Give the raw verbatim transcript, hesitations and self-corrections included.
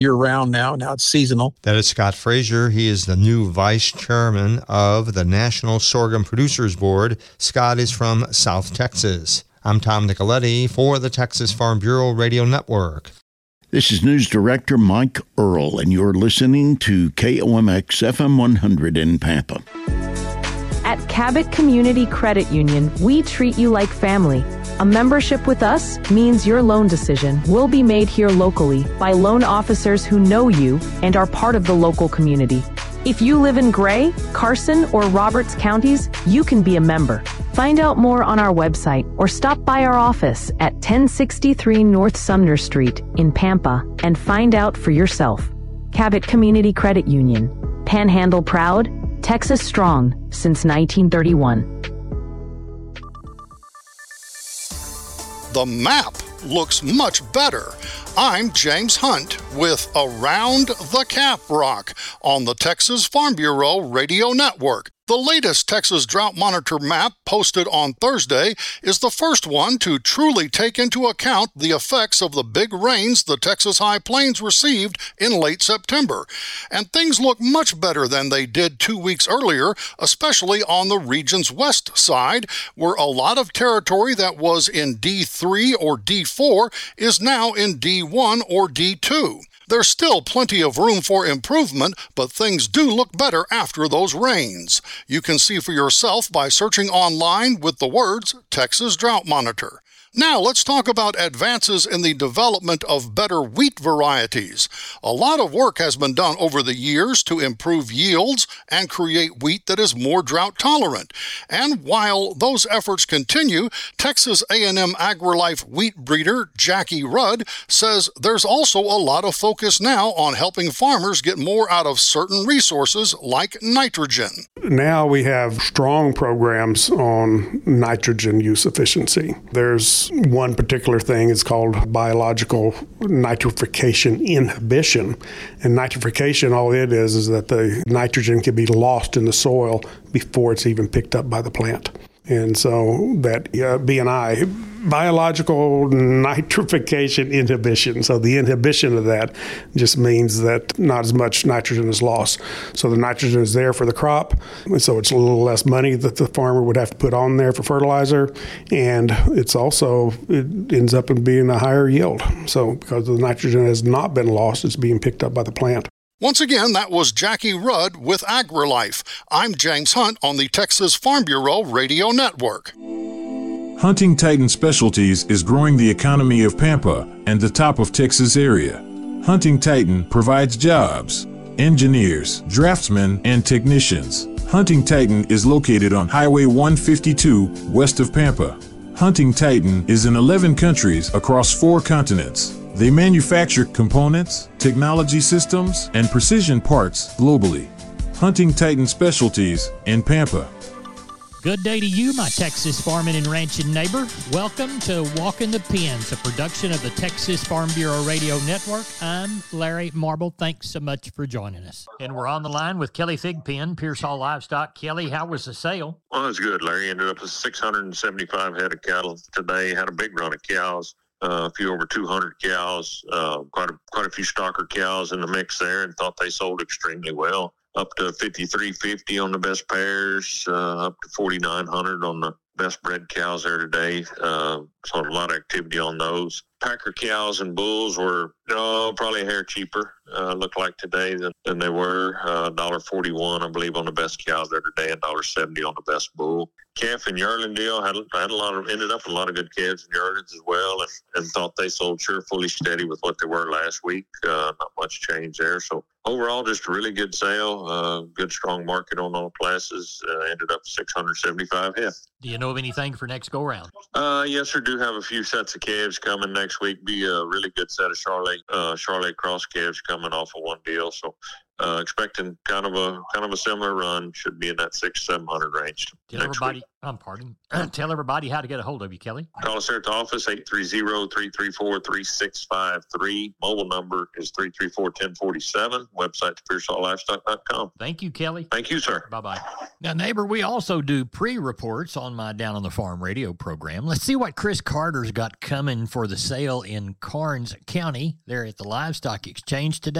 year-round now. Now it's seasonal. That is Scott Frazier. He is the new vice chairman of the National Sorghum Producers Board. Scott is from South Texas. I'm Tom Nicoletti for the Texas Farm Bureau Radio Network. This is News Director Mike Earl, and you're listening to K O M X F M one hundred in Pampa. At Cabot Community Credit Union, we treat you like family. A membership with us means your loan decision will be made here locally by loan officers who know you and are part of the local community. If you live in Gray, Carson, or Roberts counties, you can be a member. Find out more on our website or stop by our office at ten sixty-three North Sumner Street in Pampa and find out for yourself. Cabot Community Credit Union. Panhandle proud, Texas strong since nineteen thirty-one. The map looks much better. I'm James Hunt with Around the Cap Rock on the Texas Farm Bureau Radio Network. The latest Texas Drought Monitor map posted on Thursday is the first one to truly take into account the effects of the big rains the Texas High Plains received in late September. And things look much better than they did two weeks earlier, especially on the region's west side, where a lot of territory that was in D three or D four is now in D one or D two. There's still plenty of room for improvement, but things do look better after those rains. You can see for yourself by searching online with the words Texas Drought Monitor. Now let's talk about advances in the development of better wheat varieties. A lot of work has been done over the years to improve yields and create wheat that is more drought tolerant. And while those efforts continue, Texas A and M AgriLife wheat breeder Jackie Rudd says there's also a lot of focus now on helping farmers get more out of certain resources like nitrogen. Now we have strong programs on nitrogen use efficiency. There's one particular thing is called biological nitrification inhibition. And nitrification, all it is, is that the nitrogen can be lost in the soil before it's even picked up by the plant. And so that uh, B N I, biological nitrification inhibition. So the inhibition of that just means that not as much nitrogen is lost. So the nitrogen is there for the crop, and so it's a little less money that the farmer would have to put on there for fertilizer, and it's also, it ends up in being a higher yield. So because the nitrogen has not been lost, it's being picked up by the plant. Once again, that was Jackie Rudd with AgriLife. I'm James Hunt on the Texas Farm Bureau Radio Network. Hunting Titan Specialties is growing the economy of Pampa and the top of Texas area. Hunting Titan provides jobs, engineers, draftsmen, and technicians. Hunting Titan is located on Highway one fifty-two west of Pampa. Hunting Titan is in eleven countries across four continents. They manufacture components, technology systems, and precision parts globally. Hunting Titan Specialties in Pampa. Good day to you, my Texas farming and ranching neighbor. Welcome to Walking the Pens, a production of the Texas Farm Bureau Radio Network. I'm Larry Marble. Thanks so much for joining us. And we're on the line with Kelly Thigpen, Pearsall Livestock. Kelly, how was the sale? Well, it was good, Larry. Ended up with six hundred seventy-five head of cattle today. Had a big run of cows. Uh, a few over two hundred cows, uh, quite a, quite a few stocker cows in the mix there, and thought they sold extremely well. Up to fifty-three fifty on the best pairs, uh, up to forty-nine hundred on the best bred cows there today. Uh, so a lot of activity on those. Packer cows and bulls were oh, probably a hair cheaper, uh, looked like today than, than they were. Uh, one dollar forty-one, I believe, on the best cows there today, one dollar seventy on the best bull. Calf and yearling deal had, had a lot of, ended up with a lot of good calves and yearlings as well, and, and thought they sold sure fully steady with what they were last week. Uh, not much change there. So overall, just a really good sale, uh, good strong market on all classes. Uh, ended up six hundred seventy-five head. Do you know of anything for next go round? Uh, yes, sir. Do have a few sets of calves coming next week. Be a really good set of Charlotte, uh, Charlotte cross calves coming off of one deal. So uh, expecting kind of a kind of a similar run. Should be in that six seven hundred range. Tell everybody, I'm pardon. Tell everybody how to get a hold of you, Kelly. Call us here at the office, eight three zero, three three four, three six five three. Mobile number is three three four, one zero four seven. Website to pearsall livestock dot com. Thank you, Kelly. Thank you, sir. Bye-bye. Now, neighbor, we also do pre-reports on my Down on the Farm radio program. Let's see what Chris Carter's got coming for the sale in Karnes County there at the Livestock Exchange today.